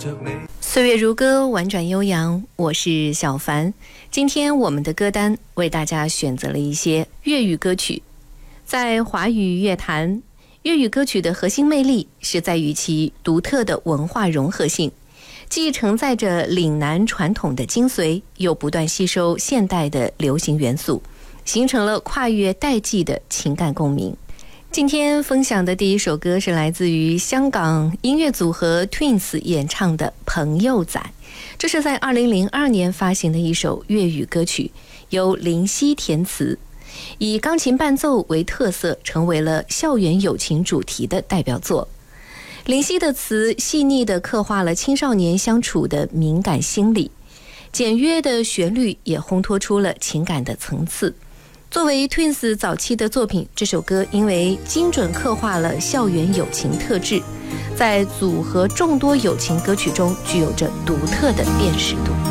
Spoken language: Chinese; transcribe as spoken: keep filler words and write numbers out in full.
岁月如歌，婉转悠扬，我是小凡。今天我们的歌单为大家选择了一些粤语歌曲。在华语乐坛，粤语歌曲的核心魅力是在于其独特的文化融合性，既承载着岭南传统的精髓，又不断吸收现代的流行元素，形成了跨越代际的情感共鸣。今天分享的第一首歌是来自于香港音乐组合 Twins 演唱的《朋友仔》，这是在二零零二年发行的一首粤语歌曲，由林夕填词，以钢琴伴奏为特色，成为了校园友情主题的代表作。林夕的词细腻地刻画了青少年相处的敏感心理，简约的旋律也烘托出了情感的层次。作为 Twins 早期的作品，这首歌因为精准刻画了校园友情特质，在组合众多友情歌曲中具有着独特的辨识度。